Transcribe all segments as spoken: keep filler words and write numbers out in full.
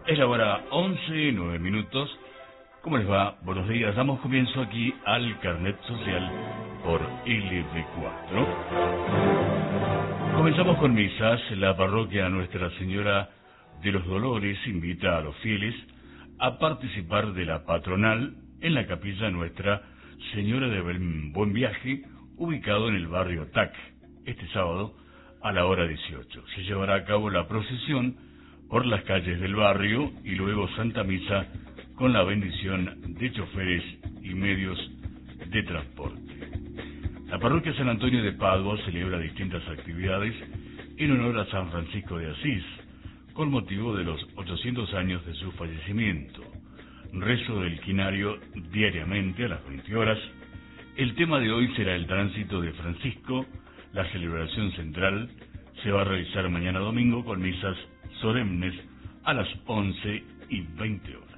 Es la hora once, nueve minutos. ¿Cómo les va? Buenos días. Damos comienzo aquí al Carnet Social por L B cuatro. Comenzamos con misas. La parroquia Nuestra Señora de los Dolores invita a los fieles a participar de la patronal en la capilla Nuestra Señora de Buen Viaje, ubicado en el barrio Tac, este sábado a la hora dieciocho. Se llevará a cabo la procesión por las calles del barrio y luego Santa Misa con la bendición de choferes y medios de transporte. La parroquia San Antonio de Padua celebra distintas actividades en honor a San Francisco de Asís, con motivo de los ochocientos años de su fallecimiento. Rezo del quinario diariamente a las veinte horas. El tema de hoy será el tránsito de Francisco. La celebración central se va a realizar mañana domingo con misas solemnes a las once y veinte horas.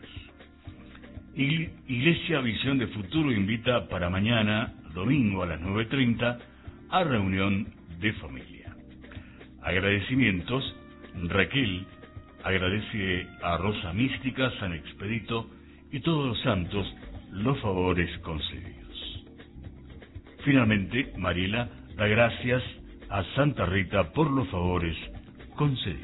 Iglesia Visión de Futuro invita para mañana, domingo a las nueve y treinta, a reunión de familia. Agradecimientos. Raquel agradece a Rosa Mística, San Expedito y todos los santos los favores concedidos. Finalmente, Mariela da gracias a Santa Rita por los favores concedidos.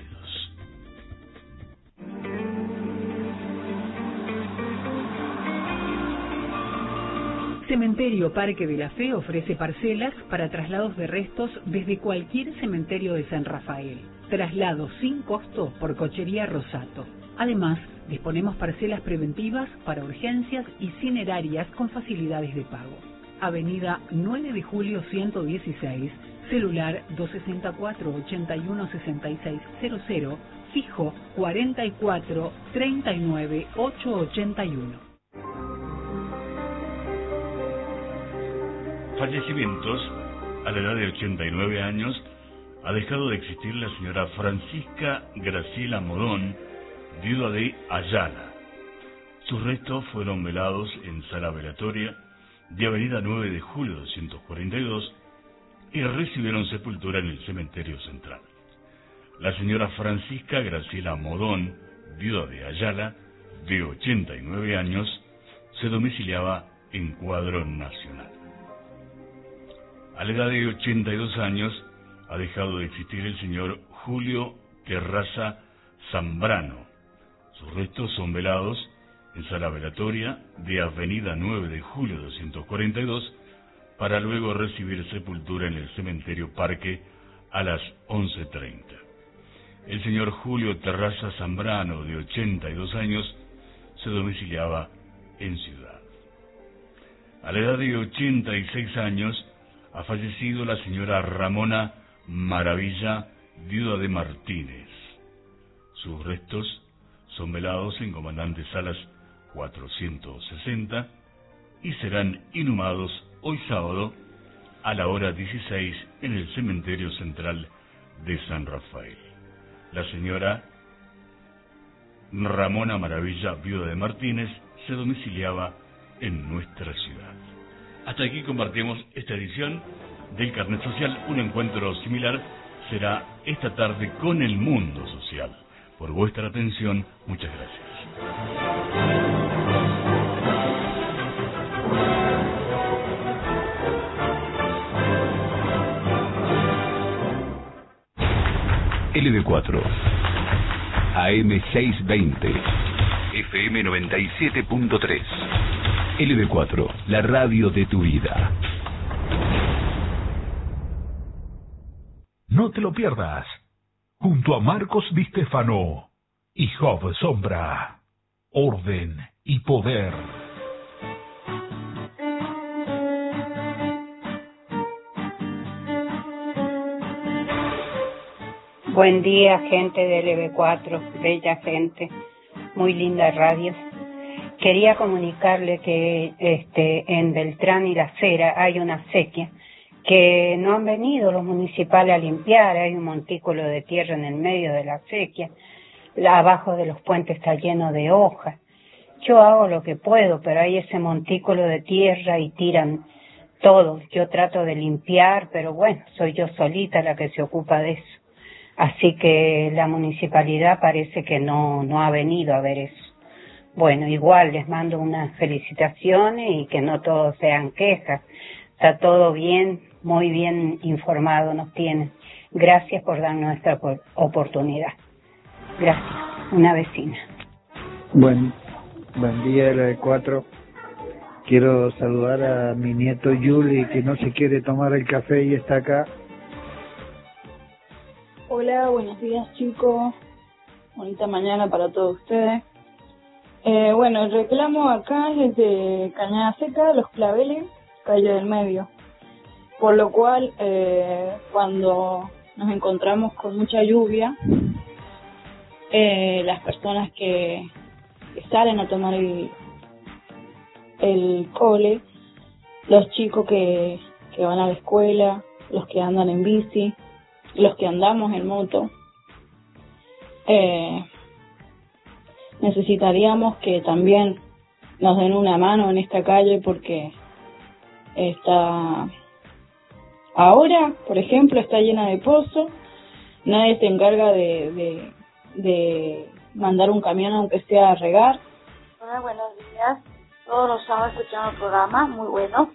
Cementerio Parque de la Fe ofrece parcelas para traslados de restos desde cualquier cementerio de San Rafael. Traslado sin costo por Cochería Rosato. Además, disponemos parcelas preventivas para urgencias y cinerarias con facilidades de pago. Avenida nueve de julio ciento dieciséis, celular dos seis cuatro, ocho uno seis seis cero cero, fijo cuarenta y cuatro, treinta y nueve, ochocientos ochenta y uno. Fallecimientos. A la edad de ochenta y nueve años ha dejado de existir la señora Francisca Graciela Modón, viuda de Ayala. Sus restos fueron velados en sala velatoria de Avenida nueve de julio doscientos cuarenta y dos y recibieron sepultura en el cementerio central. La señora Francisca Graciela Modón, viuda de Ayala, de ochenta y nueve años, se domiciliaba en Cuadro Nacional. A la edad de ochenta y dos años ha dejado de existir el señor Julio Terraza Zambrano. Sus restos son velados en sala velatoria de Avenida nueve de julio doscientos cuarenta y dos para luego recibir sepultura en el cementerio Parque a las once treinta. El señor Julio Terraza Zambrano, de ochenta y dos años, se domiciliaba en Ciudad. A la edad de ochenta y seis años ha fallecido la señora Ramona Maravilla, viuda de Martínez. Sus restos son velados en Comandante Salas cuatrocientos sesenta y serán inhumados hoy sábado a la hora dieciséis en el cementerio central de San Rafael. La señora Ramona Maravilla, viuda de Martínez, se domiciliaba en nuestra ciudad. Hasta aquí compartimos esta edición del Carnet Social. Un encuentro similar será esta tarde con el mundo social. Por vuestra atención, muchas gracias. L B cuatro, A M seiscientos veinte, F M noventa y siete punto tres. L B cuatro, la radio de tu vida. No te lo pierdas. Junto a Marcos Di Stefano y Job Sombra. Orden y poder. Buen día, gente de L B cuatro, bella gente, muy linda radio. Quería comunicarle que este en Beltrán y La Cera hay una sequía, que no han venido los municipales a limpiar, hay un montículo de tierra en el medio de la sequía, la, abajo de los puentes está lleno de hojas. Yo hago lo que puedo, pero hay ese montículo de tierra y tiran todo. Yo trato de limpiar, pero bueno, soy yo solita la que se ocupa de eso. Así que la municipalidad parece que no, no ha venido a ver eso. Bueno, igual les mando unas felicitaciones y que no todos sean quejas. Está todo bien, muy bien informado nos tienen. Gracias por darnos esta oportunidad. Gracias. Una vecina. Buen, buen día, L B cuatro. Quiero saludar a mi nieto Yuli, que no se quiere tomar el café y está acá. Hola, buenos días chicos. Bonita mañana para todos ustedes. Eh, bueno, el reclamo acá es de Cañada Seca, Los Claveles, calle del Medio. Por lo cual, eh, cuando nos encontramos con mucha lluvia, eh, las personas que, que salen a tomar el, el cole, los chicos que, que van a la escuela, los que andan en bici, los que andamos en moto, eh, necesitaríamos que también nos den una mano en esta calle porque está ahora, por ejemplo, está llena de pozos, nadie se encarga de, de, de mandar un camión aunque sea a regar. Hola, buenos días, todos los sábados escuchando el programa, muy bueno.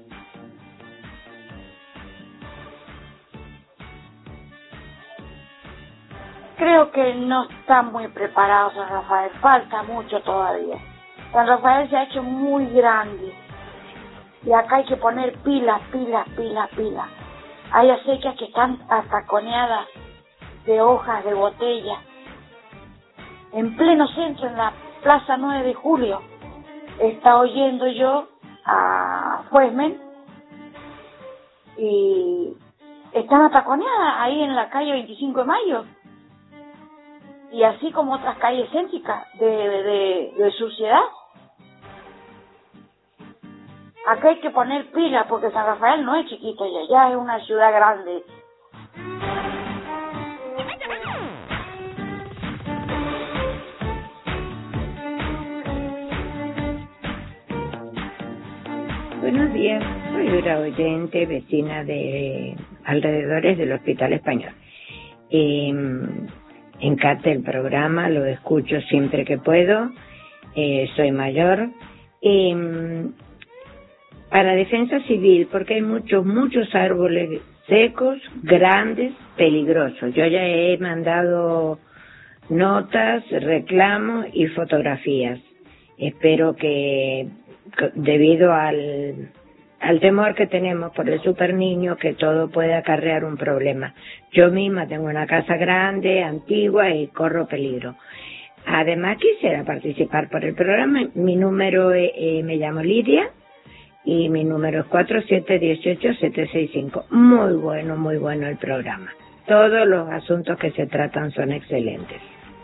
Creo que no están muy preparados San Rafael, falta mucho todavía. San Rafael se ha hecho muy grande y acá hay que poner pilas, pilas, pilas, pilas. Hay acequias que están ataconeadas de hojas de botella. En pleno centro, en la Plaza nueve de julio, está oyendo yo a Fuesmen y están ataconeadas ahí en la calle veinticinco de mayo. Y así como otras calles céntricas de, de, de suciedad. Acá hay que poner pilas porque San Rafael no es chiquito ya, ya es una ciudad grande. Buenos días, soy una oyente vecina de alrededores del Hospital Español. Eh, encanta el programa, lo escucho siempre que puedo, eh, soy mayor. Eh, para defensa civil, porque hay muchos, muchos árboles secos, grandes, peligrosos. Yo ya he mandado notas, reclamos y fotografías. Espero que, debido al, al temor que tenemos por el super niño, que todo puede acarrear un problema. Yo misma tengo una casa grande, antigua y corro peligro. Además quisiera participar por el programa. Mi número, eh, me llamo Lidia y mi número es cuatro siete uno ocho siete seis cinco. Muy bueno, muy bueno el programa. Todos los asuntos que se tratan son excelentes.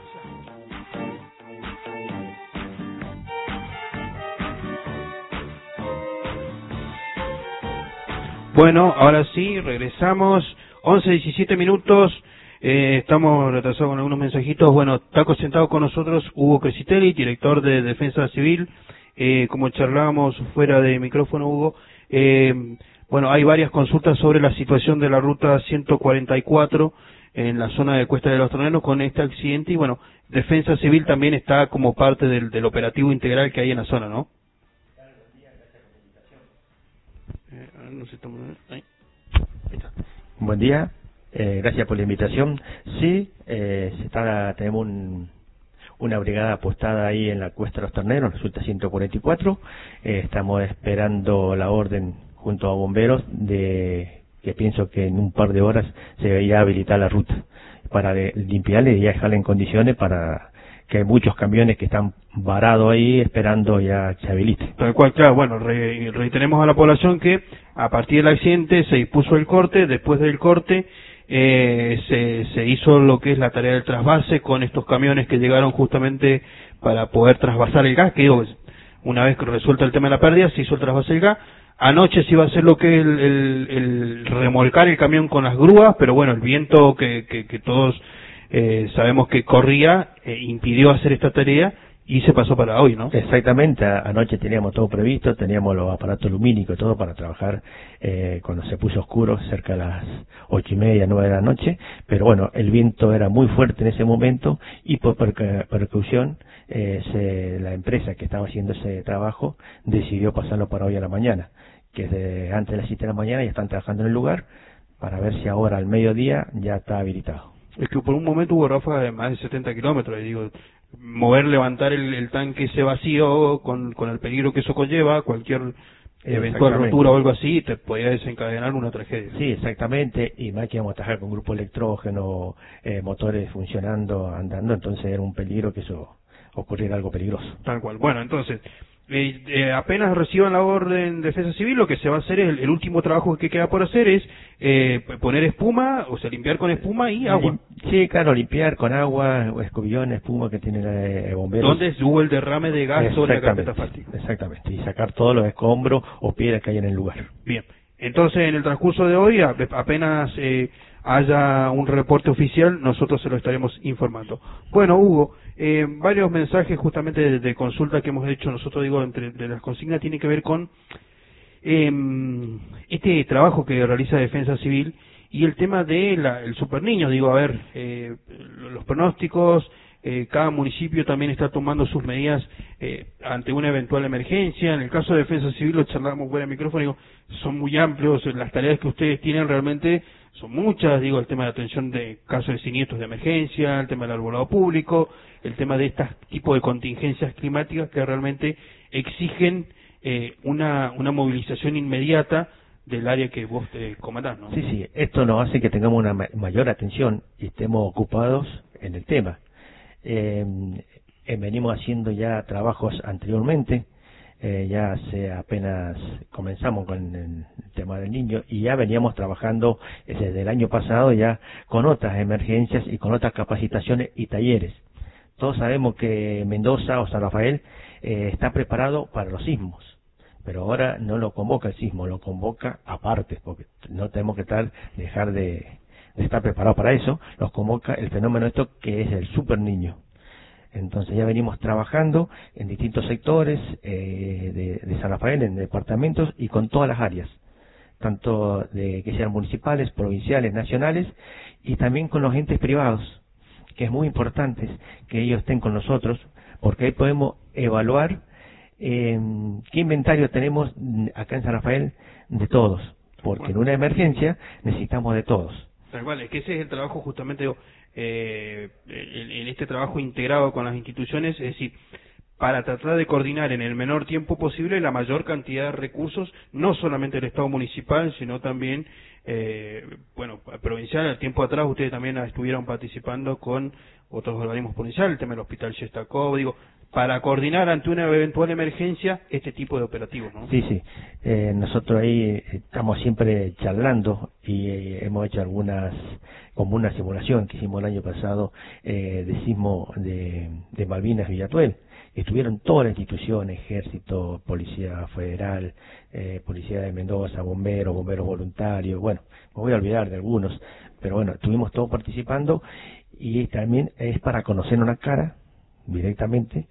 Bueno, ahora sí, regresamos, once diecisiete minutos, eh, estamos retrasados con algunos mensajitos. Bueno, está sentado con nosotros Hugo Crescitelli, director de Defensa Civil. Eh, como charlábamos fuera de micrófono, Hugo, eh, bueno, hay varias consultas sobre la situación de la ruta ciento cuarenta y cuatro en la zona de Cuesta de los Torneros con este accidente, y bueno, Defensa Civil también está como parte del, del operativo integral que hay en la zona, ¿no? Eh, no sé, estamos... Ahí. Ahí está. Buen día, eh, gracias por la invitación. Sí, eh, se está, tenemos un, una brigada apostada ahí en la Cuesta de los Terneros, resulta ciento cuarenta y cuatro. Eh, estamos esperando la orden junto a bomberos de que pienso que en un par de horas se debería habilitar la ruta para de, limpiarla y ya dejarla en condiciones para que hay muchos camiones que están varados ahí esperando ya que se habilite. Tal cual, claro, bueno, re, reiteremos a la población que a partir del accidente se dispuso el corte, después del corte eh, se, se hizo lo que es la tarea del trasvase con estos camiones que llegaron justamente para poder trasvasar el gas, que digo, una vez que resuelto el tema de la pérdida, se hizo el trasvase del gas. Anoche se iba a hacer lo que es el, el, el remolcar el camión con las grúas, pero bueno, el viento que, que, que todos eh, sabemos que corría, eh, impidió hacer esta tarea, Y se pasó para hoy, ¿no? Exactamente, anoche teníamos todo previsto, teníamos los aparatos lumínicos, todo para trabajar eh, cuando se puso oscuro, cerca de las ocho y media, nueve de la noche, pero bueno, el viento era muy fuerte en ese momento y por precaución eh, se, la empresa que estaba haciendo ese trabajo decidió pasarlo para hoy a la mañana, que desde antes de las siete de la mañana ya están trabajando en el lugar para ver si ahora al mediodía ya está habilitado. Es que por un momento hubo ráfagas de más de setenta kilómetros, y digo, mover, levantar el, el tanque ese vacío con, con el peligro que eso conlleva, cualquier eventual rotura o algo así, te podía desencadenar una tragedia. Sí, exactamente, y más que íbamos a trabajar con grupo electrógeno, eh, motores funcionando, andando, entonces era un peligro que eso ocurriera algo peligroso. Tal cual. Bueno, entonces, eh, eh, apenas reciban la orden de defensa civil, lo que se va a hacer es, el, el último trabajo que queda por hacer es eh, poner espuma, o sea, limpiar con espuma y agua. Sí, claro, limpiar con agua, escobillón, espuma que tiene eh, bomberos. ¿Dónde hubo el derrame de gas sobre la carpeta asfáltica? Exactamente, y sacar todos los escombros o piedras que hay en el lugar. Bien, entonces en el transcurso de hoy, apenas eh, haya un reporte oficial, nosotros se lo estaremos informando. Bueno, Hugo, eh, varios mensajes justamente de, de consulta que hemos hecho nosotros, digo, entre de las consignas, tiene que ver con eh, este trabajo que realiza Defensa Civil y el tema de la, el super niño. Digo, a ver, eh, los pronósticos, eh, cada municipio también está tomando sus medidas eh, ante una eventual emergencia. En el caso de Defensa Civil, lo charlamos fuera de micrófono, digo, son muy amplios, las tareas que ustedes tienen realmente son muchas, digo, el tema de atención de casos de siniestros de emergencia, el tema del arbolado público, el tema de este tipo de contingencias climáticas que realmente exigen eh, una, una movilización inmediata del área que vos te comandás, ¿no? Sí, sí, esto nos hace que tengamos una ma mayor atención y estemos ocupados en el tema. Eh, eh, venimos haciendo ya trabajos anteriormente, eh, ya hace apenas comenzamos con el tema del niño y ya veníamos trabajando desde el año pasado ya con otras emergencias y con otras capacitaciones y talleres. Todos sabemos que Mendoza o San Rafael eh, está preparado para los sismos, pero ahora no lo convoca el sismo, lo convoca aparte, porque no tenemos que estar, dejar de, de estar preparados para eso, los convoca el fenómeno esto que es el super niño. Entonces ya venimos trabajando en distintos sectores eh, de, de San Rafael, en departamentos y con todas las áreas, tanto de que sean municipales, provinciales, nacionales, y también con los entes privados, que es muy importante que ellos estén con nosotros, porque ahí podemos evaluar eh, qué inventario tenemos acá en San Rafael de todos, porque bueno, en una emergencia necesitamos de todos. Tal cual, es que ese es el trabajo justamente, eh, en, en este trabajo integrado con las instituciones, es decir, para tratar de coordinar en el menor tiempo posible la mayor cantidad de recursos, no solamente del Estado municipal, sino también, eh, bueno, provincial. Al tiempo atrás ustedes también estuvieron participando con otros organismos provinciales, el tema del Hospital Shestakov, digo, para coordinar ante una eventual emergencia este tipo de operativos, ¿no? Sí, sí. Eh, nosotros ahí estamos siempre charlando y eh, hemos hecho algunas, como una simulación que hicimos el año pasado eh, de sismo de, de Malvinas Villatuel. Estuvieron todas las instituciones, Ejército, Policía Federal, eh, Policía de Mendoza, Bomberos, Bomberos Voluntarios, bueno, me voy a olvidar de algunos, pero bueno, estuvimos todos participando y también es para conocer una cara directamente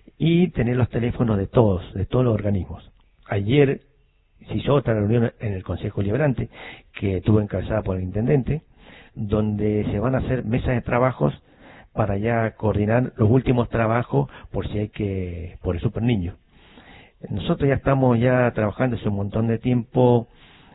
y tener los teléfonos de todos, de todos los organismos. Ayer se hizo otra reunión en el Consejo Liberante que estuvo encabezada por el Intendente, donde se van a hacer mesas de trabajos para ya coordinar los últimos trabajos por si hay que, por el super niño. Nosotros ya estamos ya trabajando hace un montón de tiempo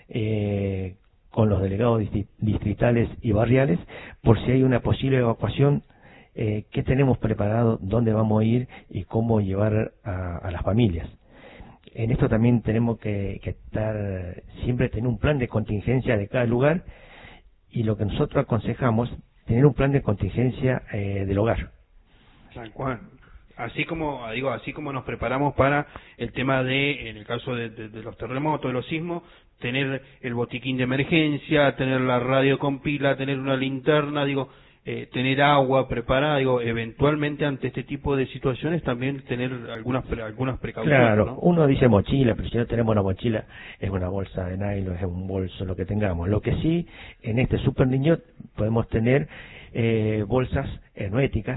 eh, con los delegados distritales y barriales por si hay una posible evacuación. Eh, qué tenemos preparado, dónde vamos a ir y cómo llevar a, a las familias. En esto también tenemos que, que estar, siempre tener un plan de contingencia de cada lugar y lo que nosotros aconsejamos, tener un plan de contingencia eh, del hogar. Tal cual. Así como, digo, así como nos preparamos para el tema de, en el caso de, de, de los terremotos, de los sismos, tener el botiquín de emergencia, tener la radio con pila, tener una linterna, digo, Eh, tener agua preparada, digo, eventualmente ante este tipo de situaciones también tener algunas pre, algunas precauciones. Claro, ¿no? Uno dice mochila, pero si no tenemos una mochila, es una bolsa de nylon, es un bolso, lo que tengamos. Lo que sí, en este super niño podemos tener eh, bolsas herméticas,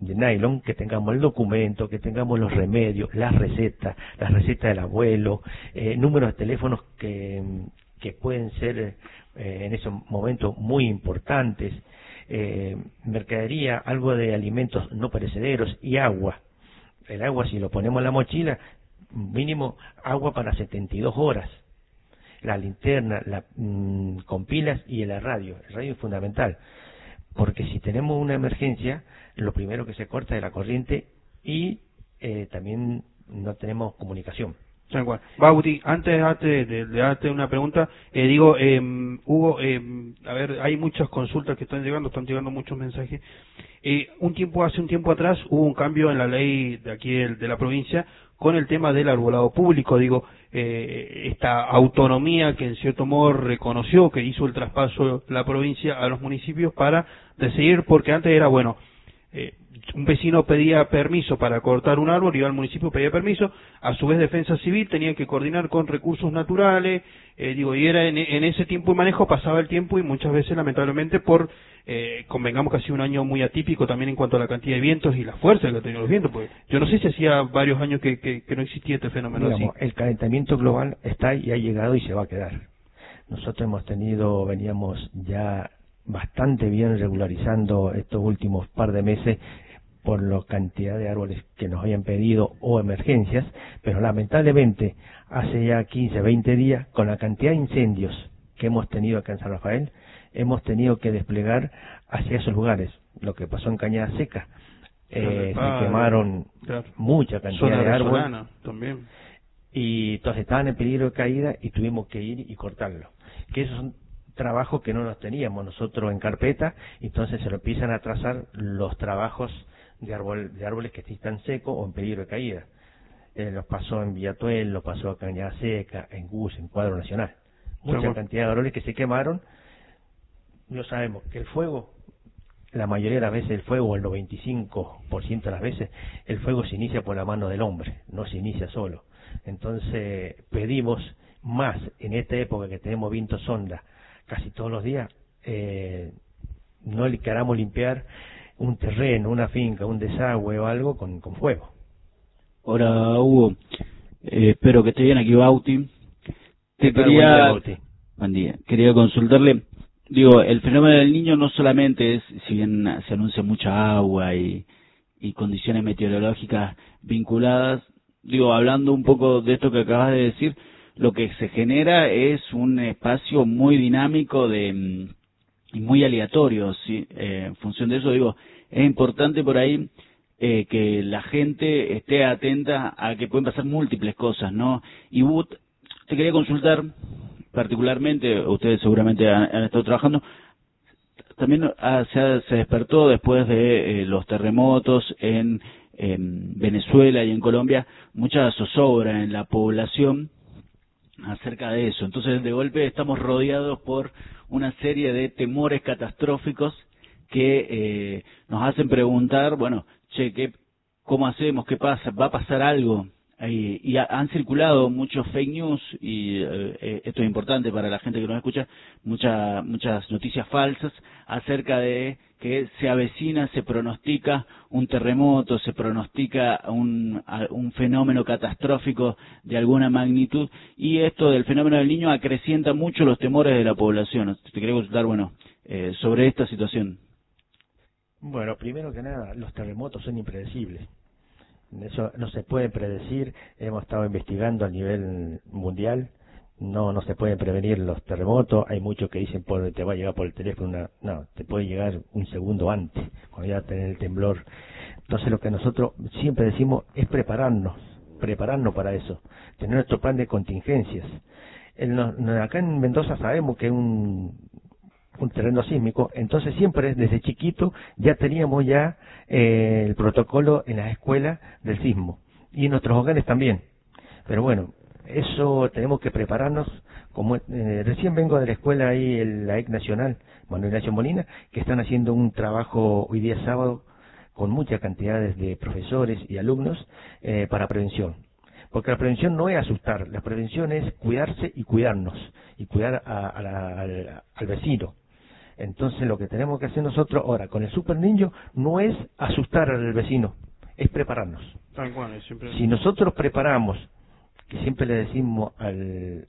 de nylon, que tengamos el documento, que tengamos los remedios, las recetas, las recetas del abuelo, eh, números de teléfonos que, que pueden ser eh, en esos momentos muy importantes, eh, mercadería, algo de alimentos no perecederos y agua. El agua, si lo ponemos en la mochila, mínimo agua para setenta y dos horas. La linterna, la, mmm, con pilas y la radio. El radio es fundamental, porque si tenemos una emergencia, lo primero que se corta es la corriente y eh, también no tenemos comunicación. Bauti, antes, antes de, de darte una pregunta, eh, digo, eh, Hugo, eh, a ver, hay muchas consultas que están llegando, están llegando muchos mensajes. Eh, un tiempo, hace un tiempo atrás hubo un cambio en la ley de aquí de, de la provincia con el tema del arbolado público, digo, eh, esta autonomía que en cierto modo reconoció, que hizo el traspaso la provincia a los municipios para decidir, porque antes era, bueno, eh, un vecino pedía permiso para cortar un árbol, iba al municipio, pedía permiso, a su vez Defensa Civil tenía que coordinar con recursos naturales, eh, digo, y era en, en ese tiempo de manejo pasaba el tiempo y muchas veces lamentablemente por, eh, convengamos que ha sido un año muy atípico también en cuanto a la cantidad de vientos y la fuerza que ha tenido los vientos, porque yo no sé si hacía varios años que, que, que no existía este fenómeno. Digamos, así. El calentamiento global está y ha llegado y se va a quedar. Nosotros hemos tenido, veníamos ya bastante bien regularizando estos últimos par de meses por la cantidad de árboles que nos habían pedido o emergencias, pero lamentablemente hace ya quince, veinte días, con la cantidad de incendios que hemos tenido acá en San Rafael, hemos tenido que desplegar hacia esos lugares. Lo que pasó en Cañada Seca, eh, ah, se quemaron claro. mucha cantidad Zona de árboles también. Y entonces estaban en peligro de caída y tuvimos que ir y cortarlo. Que esos son trabajos que no los teníamos nosotros en carpeta, entonces se lo empiezan a trazar los trabajos de, árbol, de árboles que están secos o en peligro de caída. Eh, los pasó en Villatuel, lo pasó a Cañada Seca, en Gus, en Cuadro Nacional. Mucha Pero, cantidad de árboles que se quemaron. No sabemos que el fuego, la mayoría de las veces el fuego, el noventa y cinco por ciento de las veces, el fuego se inicia por la mano del hombre, no se inicia solo. Entonces pedimos más en esta época que tenemos viento sonda casi todos los días, eh, no le queramos limpiar un terreno, una finca, un desagüe o algo con, con fuego. Hola Hugo, eh, espero que esté bien aquí Bauti. Te quería, buen día, Bauti. Buen día. Quería consultarle, digo, el fenómeno del Niño no solamente es, si bien se anuncia mucha agua y, y condiciones meteorológicas vinculadas, digo, hablando un poco de esto que acabas de decir, lo que se genera es un espacio muy dinámico de y muy aleatorio, ¿sí? Eh, en función de eso, digo, es importante por ahí eh, que la gente esté atenta a que pueden pasar múltiples cosas, ¿no? Y Wood, te quería consultar particularmente, ustedes seguramente han, han estado trabajando, también ah, se, se despertó después de eh, los terremotos en, en Venezuela y en Colombia, mucha zozobra en la población acerca de eso. Entonces, de golpe estamos rodeados por una serie de temores catastróficos que eh, nos hacen preguntar, bueno, che, ¿qué, ¿cómo hacemos? ¿Qué pasa? ¿Va a pasar algo? Y, y ha, han circulado muchos fake news, y eh, esto es importante para la gente que nos escucha, mucha, muchas noticias falsas acerca de que se avecina, se pronostica un terremoto, se pronostica un, un fenómeno catastrófico de alguna magnitud, y esto del fenómeno del Niño acrecienta mucho los temores de la población. Te quería consultar, bueno, eh, sobre esta situación. Bueno, primero que nada, los terremotos son impredecibles. Eso no se puede predecir. Hemos estado investigando a nivel mundial. No, no se pueden prevenir los terremotos. Hay muchos que dicen por te va a llegar por el teléfono una, no, te puede llegar un segundo antes, cuando ya tenés el temblor. Entonces lo que nosotros siempre decimos es prepararnos, prepararnos para eso, tener nuestro plan de contingencias. El, no, acá en Mendoza sabemos que es un, un terreno sísmico, entonces siempre desde chiquito ya teníamos ya eh, el protocolo en las escuelas del sismo y en nuestros hogares también. Pero bueno, eso tenemos que prepararnos. Como eh, recién vengo de la escuela ahí, el, la E C Nacional, Manuel Ignacio Molina, que están haciendo un trabajo hoy día sábado con muchas cantidades de profesores y alumnos eh, para prevención. Porque la prevención no es asustar, la prevención es cuidarse y cuidarnos, y cuidar a, a la, al, al vecino. Entonces lo que tenemos que hacer nosotros ahora con el Super Niño no es asustar al vecino, es prepararnos. Tal cual, siempre... Si nosotros preparamos, que siempre le decimos al,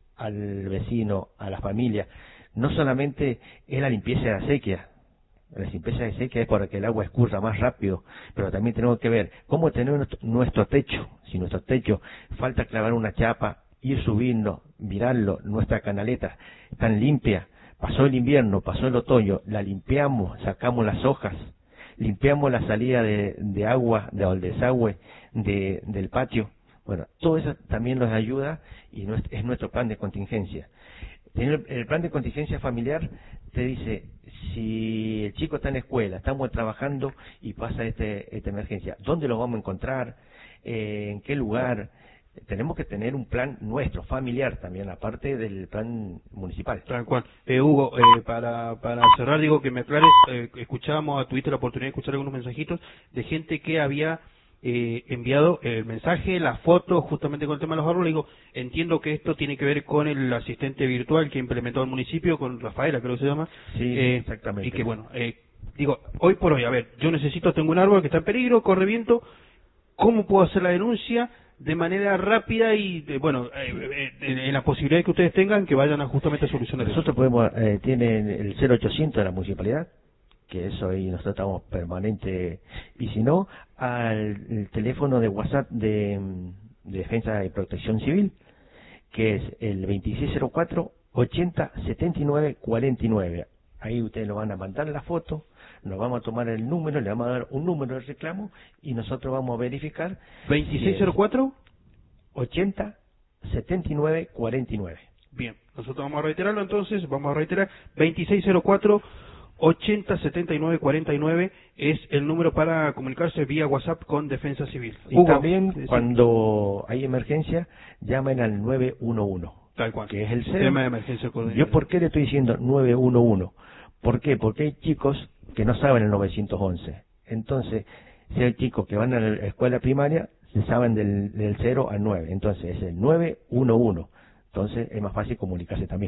al vecino, a la familia, no solamente es la limpieza de la sequía, la limpieza de sequía es para que el agua escurra más rápido, pero también tenemos que ver cómo tener nuestro, nuestro techo. Si nuestro techo falta clavar una chapa, ir subiendo, mirarlo, nuestra canaleta tan limpia, pasó el invierno, pasó el otoño, la limpiamos, sacamos las hojas, limpiamos la salida de, de agua, de, del desagüe de, del patio. Bueno, todo eso también nos ayuda y no es, es nuestro plan de contingencia. El, el plan de contingencia familiar te dice, si el chico está en la escuela, estamos trabajando y pasa este, esta emergencia, ¿dónde lo vamos a encontrar? Eh, ¿En qué lugar? Tenemos que tener un plan nuestro, familiar también, aparte del plan municipal. Tal cual. Eh, Hugo, eh, para, para cerrar, digo que me aclares, eh, escuchábamos, tuviste la oportunidad de escuchar algunos mensajitos de gente que había eh, enviado el mensaje, la foto, justamente con el tema de los árboles. Digo, entiendo que esto tiene que ver con el asistente virtual que implementó el municipio, con Rafaela, creo que se llama. Sí, eh, exactamente. Y que bueno, eh, digo, hoy por hoy, a ver, yo necesito, tengo un árbol que está en peligro, corre viento, ¿cómo puedo hacer la denuncia de manera rápida y, de, bueno, eh, eh, en la posibilidad que ustedes tengan que vayan a justamente a solucionar eso? Nosotros podemos, eh, tienen el cero ochocientos de la municipalidad, que eso ahí nosotros estamos permanente, y si no, al el teléfono de WhatsApp de, de Defensa y Protección Civil, que es el veintiséis cero cuatro, ochenta, setenta y nueve, cuarenta y nueve. Ahí ustedes nos van a mandar la foto, nos vamos a tomar el número, le vamos a dar un número de reclamo y nosotros vamos a verificar. ¿veintiséis cero cuatro? ochenta, setenta y nueve, cuarenta y nueve. Bien, nosotros vamos a reiterarlo entonces, vamos a reiterar, veintiséis cero cuatro, ochenta, setenta y nueve, cuarenta y nueve es el número para comunicarse vía WhatsApp con Defensa Civil. Y Hugo, también sí, cuando hay emergencia, llamen al nueve uno uno. Tal cual. Que es el cero. Tema de emergencia. ¿Yo por qué le estoy diciendo nueve uno uno? ¿Por qué? Porque hay chicos que no saben el novecientos once. Entonces, si hay chicos que van a la escuela primaria, se saben del, del cero al nueve. Entonces, es el nueve uno uno. Entonces, es más fácil comunicarse también.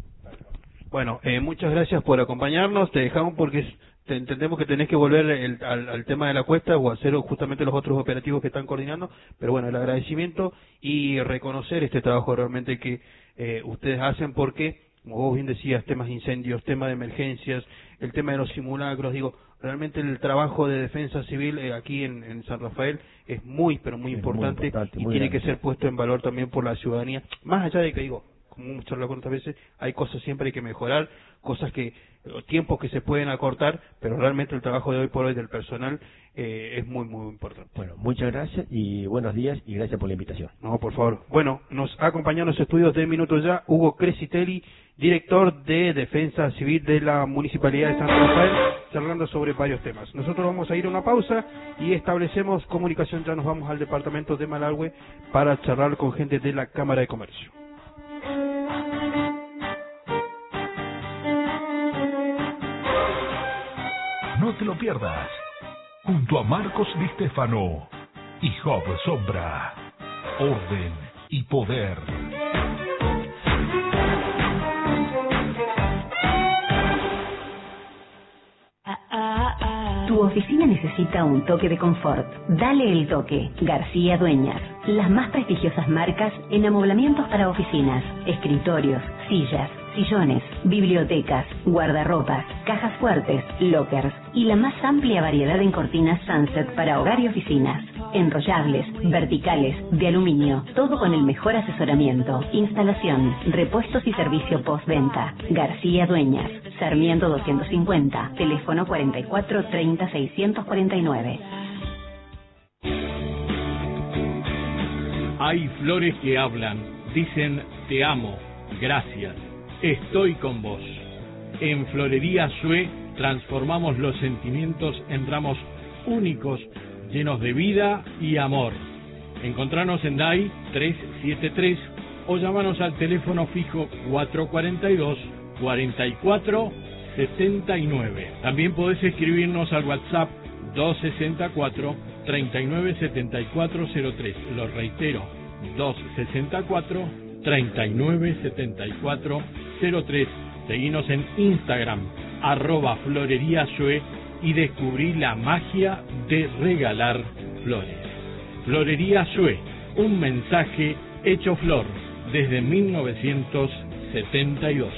Bueno, eh, muchas gracias por acompañarnos. Te dejamos porque te entendemos que tenés que volver el, al, al tema de la cuesta o hacer justamente los otros operativos que están coordinando. Pero bueno, el agradecimiento y reconocer este trabajo realmente que eh, ustedes hacen porque, como vos bien decías, temas de incendios, temas de emergencias, el tema de los simulacros, digo, realmente el trabajo de defensa civil eh, aquí en, en San Rafael es muy, pero muy, importante, muy importante, y muy tiene grande. Que ser puesto en valor también por la ciudadanía, más allá de que, digo, como hemos hablado otras veces, hay cosas siempre hay que mejorar, cosas que, tiempos que se pueden acortar, pero realmente el trabajo de hoy por hoy del personal eh, es muy, muy importante. Bueno, muchas gracias y buenos días y gracias por la invitación. No, por favor. Bueno, nos ha acompañado en los estudios de Minutos Ya, Hugo Crescitelli, director de Defensa Civil de la Municipalidad de San Rafael, charlando sobre varios temas. Nosotros vamos a ir a una pausa y establecemos comunicación, ya nos vamos al departamento de Malargüe para charlar con gente de la Cámara de Comercio. No te lo pierdas, junto a Marcos Di Stefano y Job Sombra, orden y poder. Tu oficina necesita un toque de confort. Dale el toque. García Dueñas. Las más prestigiosas marcas en amoblamientos para oficinas, escritorios, sillas, sillones, bibliotecas, guardarropas, cajas fuertes, lockers y la más amplia variedad en cortinas Sunset para hogar y oficinas. Enrollables, verticales, de aluminio, todo con el mejor asesoramiento, instalación, repuestos y servicio postventa. García Dueñas, Sarmiento doscientos cincuenta, teléfono cuarenta y cuatro treinta seiscientos cuarenta y nueve. Hay flores que hablan, dicen te amo, gracias, estoy con vos. En Florería Sue transformamos los sentimientos en ramos únicos, llenos de vida y amor. Encontranos en D A I trescientos setenta y tres o llamanos al teléfono fijo cuatrocientos cuarenta y dos, cuarenta y cuatro setenta y nueve. También podés escribirnos al WhatsApp doscientos sesenta y cuatro, treinta y nueve setenta y cuatro cero tres. Lo reitero, doscientos sesenta y cuatro, treinta y nueve setenta y cuatro cero tres. Seguinos en Instagram, arroba Florería Sue y descubrí la magia de regalar flores. Florería Sue, un mensaje hecho flor desde mil novecientos setenta y dos.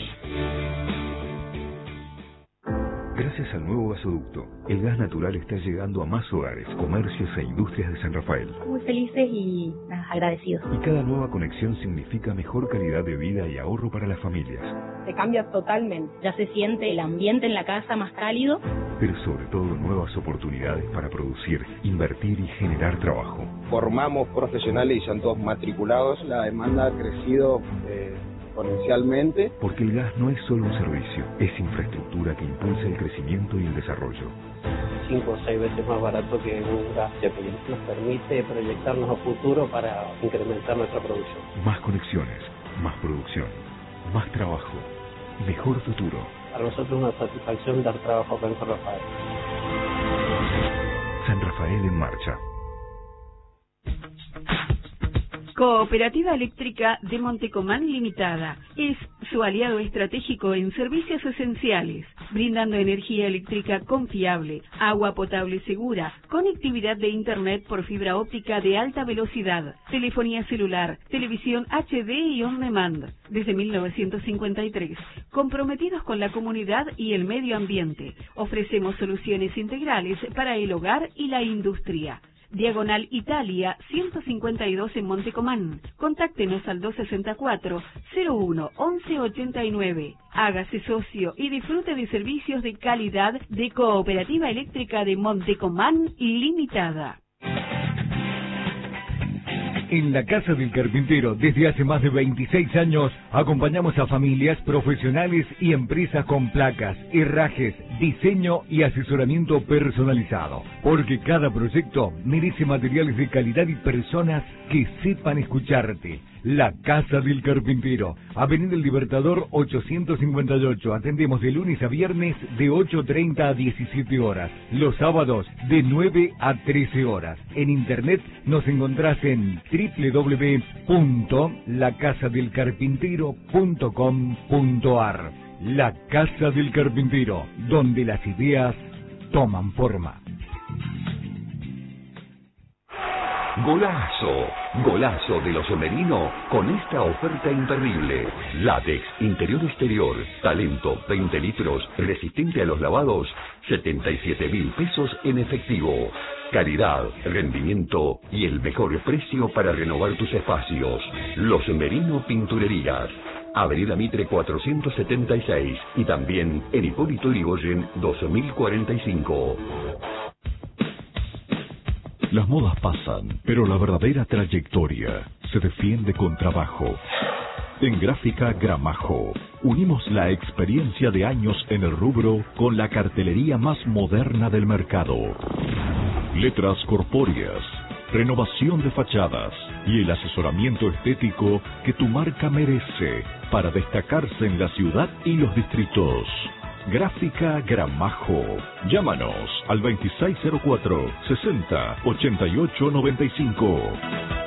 Gracias al nuevo gasoducto, el gas natural está llegando a más hogares, comercios e industrias de San Rafael. Muy felices y agradecidos. Y cada nueva conexión significa mejor calidad de vida y ahorro para las familias. Se cambia totalmente. Ya se siente el ambiente en la casa más cálido. Pero sobre todo nuevas oportunidades para producir, invertir y generar trabajo. Formamos profesionales y están todos matriculados. La demanda ha crecido eh, exponencialmente. Porque el gas no es solo un servicio, es infraestructura que impulsa el crecimiento y el desarrollo. Cinco o seis veces más barato que un gas que nos permite proyectarnos a futuro para incrementar nuestra producción. Más conexiones, más producción, más trabajo, mejor futuro. Para nosotros es una satisfacción dar trabajo acá en San Rafael. San Rafael en marcha. Cooperativa Eléctrica de Montecomán Limitada es su aliado estratégico en servicios esenciales, brindando energía eléctrica confiable, agua potable segura, conectividad de Internet por fibra óptica de alta velocidad, telefonía celular, televisión H D y on demand. Desde mil novecientos cincuenta y tres, comprometidos con la comunidad y el medio ambiente, ofrecemos soluciones integrales para el hogar y la industria. Diagonal Italia, ciento cincuenta y dos en Montecomán. Contáctenos al dos sesenta y cuatro, cero uno, once ochenta y nueve. Hágase socio y disfrute de servicios de calidad de Cooperativa Eléctrica de Montecomán Limitada. En la Casa del Carpintero, desde hace más de veintiséis años, acompañamos a familias, profesionales y empresas con placas, herrajes, diseño y asesoramiento personalizado. Porque cada proyecto merece materiales de calidad y personas que sepan escucharte. La Casa del Carpintero, Avenida El Libertador ochocientos cincuenta y ocho. Atendemos de lunes a viernes de ocho treinta a diecisiete horas. Los sábados de nueve a trece horas. En internet nos encontrás en doble u doble u doble u punto la casa del carpintero punto com punto a r. La Casa del Carpintero, donde las ideas toman forma. Golazo, golazo de los Merino con esta oferta imperdible. Látex, interior exterior, talento, veinte litros, resistente a los lavados, setenta y siete mil pesos en efectivo. Calidad, rendimiento y el mejor precio para renovar tus espacios. Los Merino Pinturerías. Avenida Mitre cuatrocientos setenta y seis y también en Hipólito Yrigoyen dos mil cuarenta y cinco. Las modas pasan, pero la verdadera trayectoria se defiende con trabajo. En Gráfica Gramajo, unimos la experiencia de años en el rubro con la cartelería más moderna del mercado. Letras corpóreas, renovación de fachadas y el asesoramiento estético que tu marca merece para destacarse en la ciudad y los distritos. Gráfica Gramajo. Llámanos al veintiséis cero cuatro, sesenta, ochenta y ocho noventa y cinco.